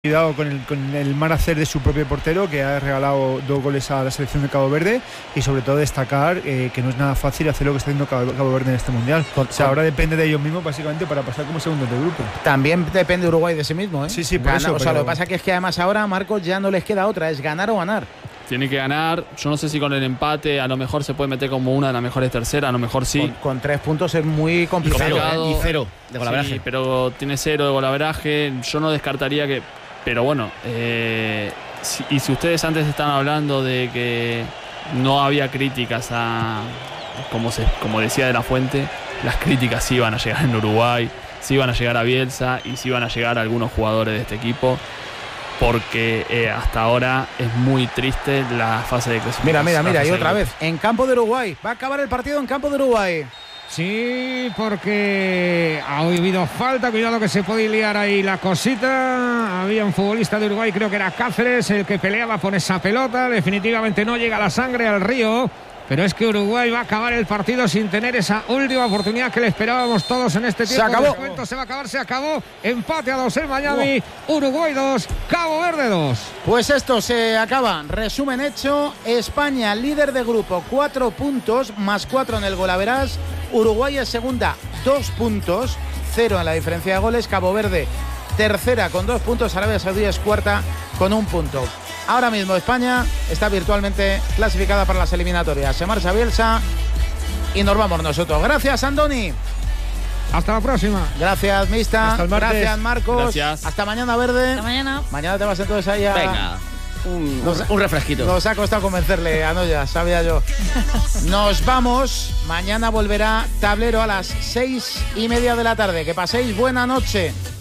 Cuidado con el mal hacer de su propio portero, que ha regalado 2 goles a la selección de Cabo Verde, y sobre todo destacar que no es nada fácil hacer lo que está haciendo Cabo Verde en este mundial. O sea, ahora depende de ellos mismos básicamente para pasar como segundos de grupo. También depende Uruguay de sí mismo, ¿eh? Sí, por eso. O sea, lo que pasa es que además ahora, Marcos, ya no les queda otra, es ganar o ganar. Tiene que ganar. Yo no sé si con el empate a lo mejor se puede meter como una de las mejores terceras, a lo mejor sí. Con 3 puntos es muy complicado. Y 0 de golaveraje. Sí, pero tiene 0 de golaveraje. Yo no descartaría que... Pero bueno, si ustedes antes estaban hablando de que no había críticas a... Como decía De la Fuente, las críticas sí iban a llegar en Uruguay, sí iban a llegar a Bielsa y sí iban a llegar a algunos jugadores de este equipo. Porque hasta ahora es muy triste la fase de clasificación. Mira, y otra vez, en campo de Uruguay. Va a acabar el partido en campo de Uruguay. Sí, porque ha habido falta. Cuidado que se puede liar ahí la cosita. Había un futbolista de Uruguay, creo que era Cáceres, el que peleaba por esa pelota. Definitivamente no llega la sangre al río. Pero es que Uruguay va a acabar el partido sin tener esa última oportunidad que le esperábamos todos en este tiempo. Se acabó. Se va a acabar, se acabó. Empate a 2 en Miami. Uruguay 2, Cabo Verde 2. Pues esto se acaba. Resumen hecho. España, líder de grupo, 4 puntos, más 4 en el golaveras. Uruguay es segunda, 2 puntos, 0 en la diferencia de goles. Cabo Verde, tercera con 2 puntos. Arabia Saudí es cuarta con 1 punto. Ahora mismo España está virtualmente clasificada para las eliminatorias. Se marcha Bielsa y nos vamos nosotros. Gracias, Andoni. Hasta la próxima. Gracias, Mista. Hasta el martes. Gracias, Marcos. Gracias. Hasta mañana, Verde. Hasta mañana. Mañana te vas entonces ahí a... Venga, un refresquito. Nos ha costado convencerle a Noya, sabía yo. Nos vamos. Mañana volverá Tablero a las 6:30 de la tarde. Que paséis buena noche.